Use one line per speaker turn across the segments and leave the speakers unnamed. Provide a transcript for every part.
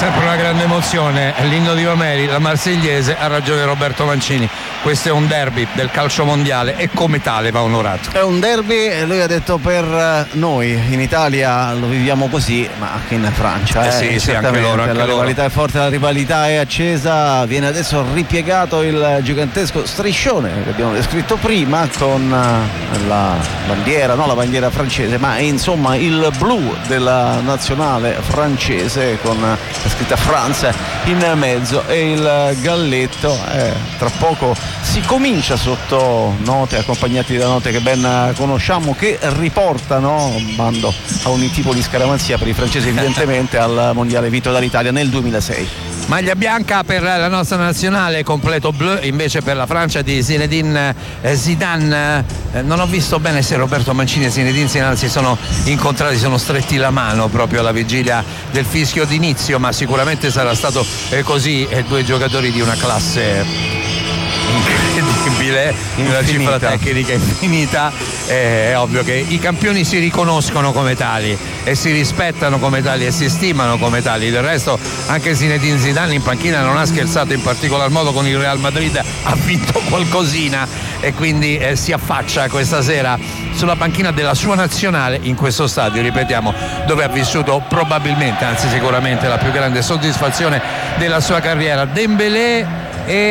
sempre una grande emozione, l'inno di Mameli, la Marsigliese, ha ragione Roberto Mancini, questo è un derby del calcio mondiale e come tale va onorato.
È un derby, lui ha detto, per noi in Italia lo viviamo così, ma anche in Francia
sì, anche loro,
la rivalità è forte, la rivalità è accesa, viene adesso ripiegato il gigantesco striscione che abbiamo descritto prima con la bandiera, no la bandiera francese, ma insomma il blu della nazionale francese con la scritta France in mezzo e il galletto. Tra poco si comincia sotto note accompagnati da note che ben conosciamo, che riportano bando a ogni tipo di scaramanzia per i francesi evidentemente al mondiale vinto dall'Italia nel 2006.
Maglia bianca per la nostra nazionale, completo blu invece per la Francia di Zinedine Zidane. Non ho visto bene se Roberto Mancini e Zinedine Zidane si sono incontrati, sono stretti la mano proprio alla vigilia del fischio d'inizio, ma sicuramente sarà stato così, due giocatori di una classe incredibile, una cifra tecnica infinita. È ovvio che i campioni si riconoscono come tali e si rispettano come tali e si stimano come tali. Del resto anche Zinedine Zidane in panchina non ha scherzato in particolar modo con il Real Madrid, ha vinto qualcosina e quindi si affaccia questa sera sulla panchina della sua nazionale in questo stadio, ripetiamo, dove ha vissuto probabilmente, anzi sicuramente, la più grande soddisfazione della sua carriera. Dembélé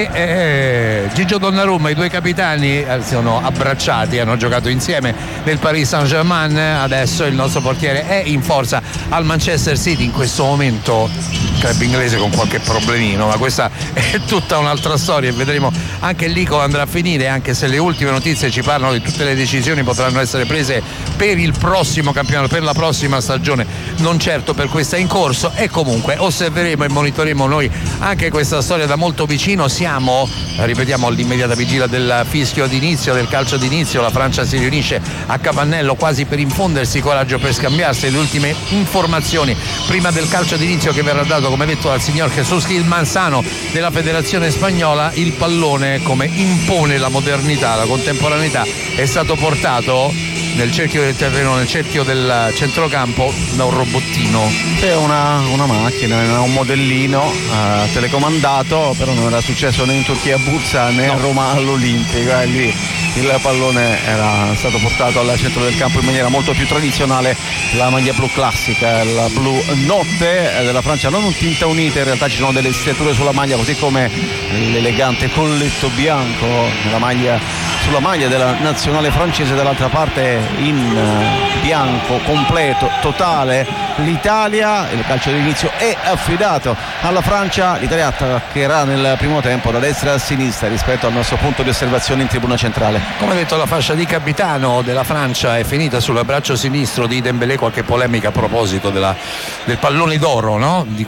e Gigio Donnarumma, i due capitani, sono abbracciati, hanno giocato insieme nel Paris Saint-Germain. Adesso il nostro portiere è in forza al Manchester City, in questo momento club inglese con qualche problemino, ma questa è tutta un'altra storia e vedremo anche lì come andrà a finire, anche se le ultime notizie ci parlano di tutte le decisioni potranno essere prese per il prossimo campionato, per la prossima stagione, non certo per questa in corso. E comunque osserveremo e monitoreremo noi anche questa storia da molto vicino. Siamo, ripetiamo, all'immediata vigilia del fischio d'inizio, del calcio d'inizio. La Francia si riunisce a Capannello quasi per infondersi coraggio, per scambiarsi le ultime informazioni prima del calcio d'inizio che verrà dato, come detto, dal signor Jesús Gil Manzano della Federazione Spagnola. Il pallone, come impone la modernità, la contemporaneità, è stato portato nel cerchio del terreno, nel cerchio del centrocampo, da un robottino.
È una macchina, un modellino telecomandato, però non era successo né in Turchia a Bursa né a Roma all'Olimpico. Lì il pallone era stato portato al centro del campo in maniera molto più tradizionale. La maglia blu classica, la blu notte della Francia, non un tinta unita, in realtà ci sono delle striature sulla maglia, così come l'elegante colletto bianco sulla maglia della nazionale francese. Dall'altra parte in bianco completo, totale, l'Italia. Il calcio d'inizio è affidato alla Francia. l'Italia attaccherà nel primo tempo da destra a sinistra rispetto al nostro punto di osservazione in tribuna centrale.
Come detto, la fascia di capitano della Francia è finita sul braccio sinistro di Dembélé. Qualche polemica a proposito del pallone d'oro, no? Di